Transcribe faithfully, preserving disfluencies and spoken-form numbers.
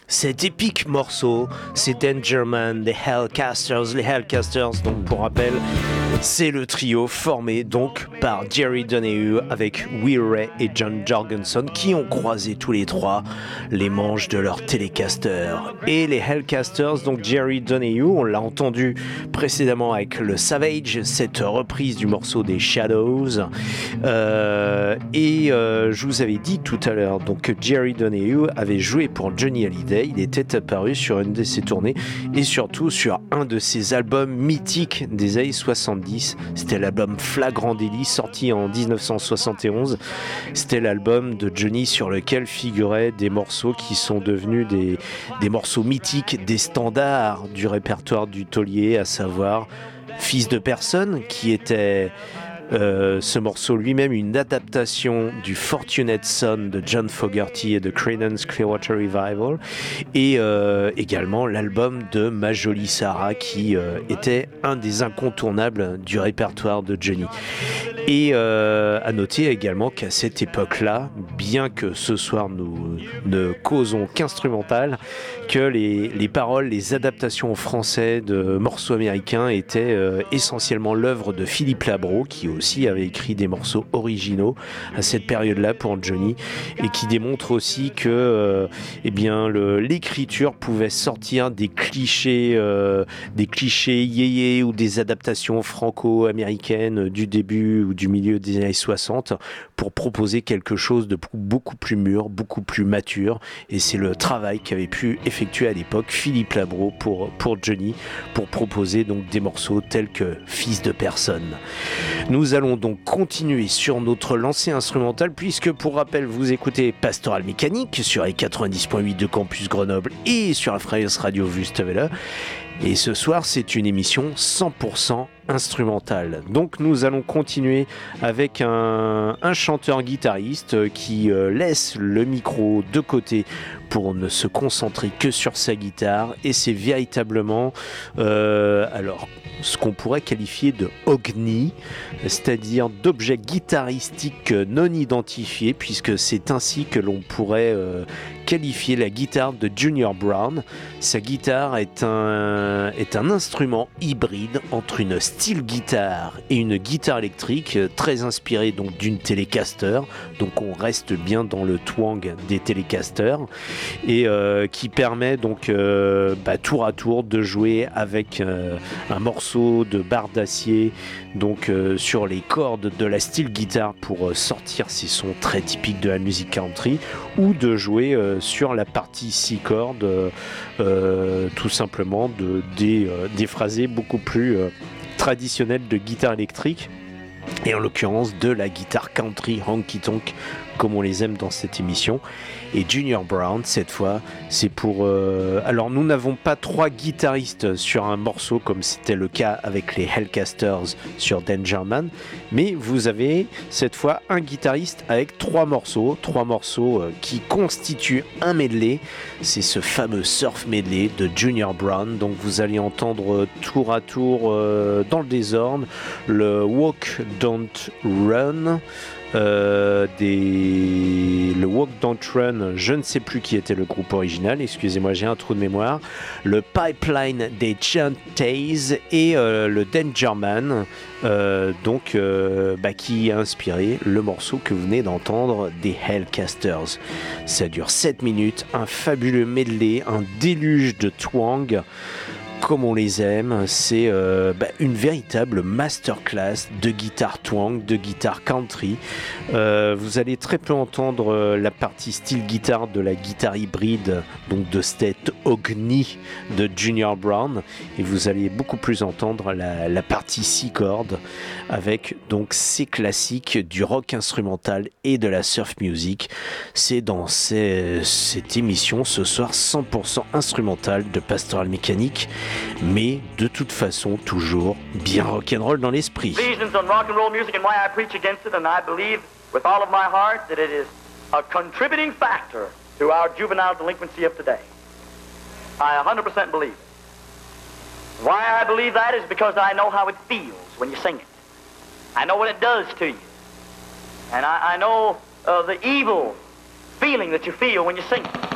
Cet épique morceau, c'est Dangerman, les Hellcasters. Les Hellcasters, donc pour rappel, c'est le trio formé donc par Jerry Donahue avec Will Ray et John Jorgensen qui ont croisé tous les trois les manches de leur Telecaster. Et les Hellcasters, donc Jerry Donahue, on l'a entendu précédemment avec le Savage, cette reprise du morceau des Shadows. Euh, et euh, je vous avais dit tout à l'heure donc que Jerry Donahue avait joué pour Johnny Hallyday. Il était apparu sur une de ses tournées et surtout sur un de ses albums mythiques des années soixante-dix. C'était l'album Flagrant Délit, sorti en dix-neuf cent soixante et onze. C'était l'album de Johnny sur lequel figuraient des morceaux qui sont devenus des, des morceaux mythiques, des standards du répertoire du taulier, à savoir Fils de personne, qui était Euh, ce morceau lui-même une adaptation du Fortunate Son de John Fogerty et de Creedence Clearwater Revival, et euh, également l'album de Ma Jolie Sarah qui euh, était un des incontournables du répertoire de Johnny. Et euh, à noter également qu'à cette époque-là, bien que ce soir nous ne causons qu'instrumental, que les, les paroles, les adaptations en français de morceaux américains étaient euh, essentiellement l'œuvre de Philippe Labro, qui aussi avait écrit des morceaux originaux à cette période-là pour Johnny, et qui démontre aussi que euh, eh bien, le, l'écriture pouvait sortir des clichés, euh, des clichés yéyé ou des adaptations franco-américaines du début ou du milieu des années soixante pour proposer quelque chose de beaucoup plus mûr, beaucoup plus mature, et c'est le travail qu'avait pu effectuer à l'époque Philippe Labro pour, pour Johnny, pour proposer donc des morceaux tels que Fils de personne. Nous allons donc continuer sur notre lancée instrumentale, puisque pour rappel vous écoutez Pastoral Mécanique sur les quatre-vingt-dix point huit de Campus Grenoble et sur la Freies Radio Wüstewelle. Et ce soir, c'est une émission cent pour cent instrumentale. Donc nous allons continuer avec un, un chanteur-guitariste qui euh, laisse le micro de côté pour ne se concentrer que sur sa guitare, et c'est véritablement euh, alors ce qu'on pourrait qualifier de ogni, c'est-à-dire d'objet guitaristique non identifié, puisque c'est ainsi que l'on pourrait euh, qualifier la guitare de Junior Brown. Sa guitare est un, est un instrument hybride entre une steel guitare et une guitare électrique, très inspirée donc d'une Telecaster, donc on reste bien dans le twang des Telecasters, et euh, qui permet donc euh, bah, tour à tour de jouer avec euh, un morceau de barre d'acier donc euh, sur les cordes de la steel guitare pour euh, sortir ces sons très typiques de la musique country, ou de jouer euh, sur la partie six cordes euh, euh, tout simplement de, des, euh, des phrasés beaucoup plus euh, traditionnels de guitare électrique, et en l'occurrence de la guitare country honky tonk comme on les aime dans cette émission. Et Junior Brown, cette fois, c'est pour... Euh... Alors, nous n'avons pas trois guitaristes sur un morceau comme c'était le cas avec les Hellcasters sur Dangerman, mais vous avez cette fois un guitariste avec trois morceaux, trois morceaux euh, qui constituent un medley. C'est ce fameux surf medley de Junior Brown. Donc, vous allez entendre tour à tour euh, dans le désordre le Walk Don't Run, Euh, des... le Walk Don't Run, je ne sais plus qui était le groupe original, excusez-moi, j'ai un trou de mémoire, le Pipeline des Chantays et euh, le Dangerman, euh, donc euh, bah, qui a inspiré le morceau que vous venez d'entendre des Hellcasters. Ça dure sept minutes, un fabuleux medley, un déluge de twang comme on les aime. C'est euh, bah, une véritable masterclass de guitare twang, de guitare country. Euh, vous allez très peu entendre euh, la partie style guitare de la guitare hybride, donc de cette ogni de Junior Brown, et vous allez beaucoup plus entendre la, la partie six cordes avec donc ces classiques du rock instrumental et de la surf music. C'est dans ces, cette émission ce soir cent pour cent instrumentale de Pastoral Mécanique, mais de toute façon toujours bien rock'n'roll dans l'esprit. Reasons on rock and roll music and why I preach against it, and I believe with all of my heart that it is a contributing factor to our juvenile delinquency of today. I one hundred percent believe it. Why I believe that is because I know how it feels when you sing it. I know what it does to you. And I, I know uh, the evil feeling that you feel when you sing it.